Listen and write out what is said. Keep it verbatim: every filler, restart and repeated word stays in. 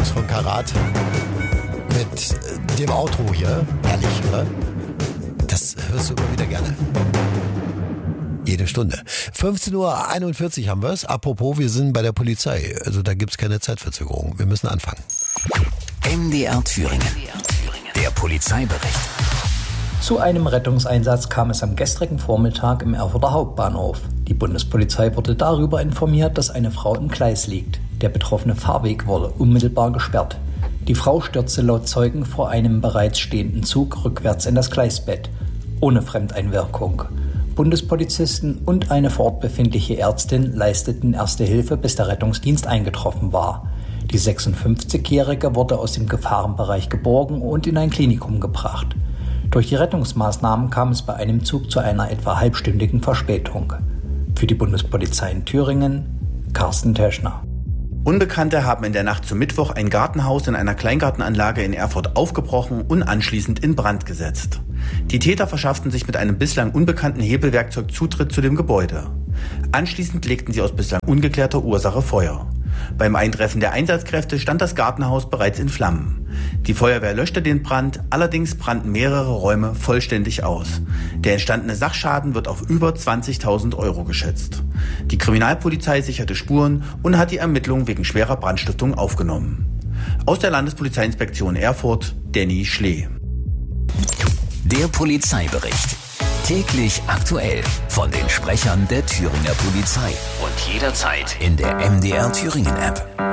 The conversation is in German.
Jungs von Karat mit dem Outro hier. Herrlich, oder? Das hörst du immer wieder gerne. Jede Stunde. fünfzehn Uhr einundvierzig haben wir es. Apropos, wir sind bei der Polizei. Also da gibt es keine Zeitverzögerung. Wir müssen anfangen. M D R Thüringen. Der Polizeibericht. Zu einem Rettungseinsatz kam es am gestrigen Vormittag im Erfurter Hauptbahnhof. Die Bundespolizei wurde darüber informiert, dass eine Frau im Gleis liegt. Der betroffene Fahrweg wurde unmittelbar gesperrt. Die Frau stürzte laut Zeugen vor einem bereits stehenden Zug rückwärts in das Gleisbett, ohne Fremdeinwirkung. Bundespolizisten und eine vor Ort befindliche Ärztin leisteten erste Hilfe, bis der Rettungsdienst eingetroffen war. Die sechsundfünfzigjährige wurde aus dem Gefahrenbereich geborgen und in ein Klinikum gebracht. Durch die Rettungsmaßnahmen kam es bei einem Zug zu einer etwa halbstündigen Verspätung. Für die Bundespolizei in Thüringen, Carsten Teschner. Unbekannte haben in der Nacht zum Mittwoch ein Gartenhaus in einer Kleingartenanlage in Erfurt aufgebrochen und anschließend in Brand gesetzt. Die Täter verschafften sich mit einem bislang unbekannten Hebelwerkzeug Zutritt zu dem Gebäude. Anschließend legten sie aus bislang ungeklärter Ursache Feuer. Beim Eintreffen der Einsatzkräfte stand das Gartenhaus bereits in Flammen. Die Feuerwehr löschte den Brand, allerdings brannten mehrere Räume vollständig aus. Der entstandene Sachschaden wird auf über zwanzigtausend Euro geschätzt. Die Kriminalpolizei sicherte Spuren und hat die Ermittlungen wegen schwerer Brandstiftung aufgenommen. Aus der Landespolizeiinspektion Erfurt, Danny Schlee. Der Polizeibericht. Täglich aktuell von den Sprechern der Thüringer Polizei und jederzeit in der M D R Thüringen App.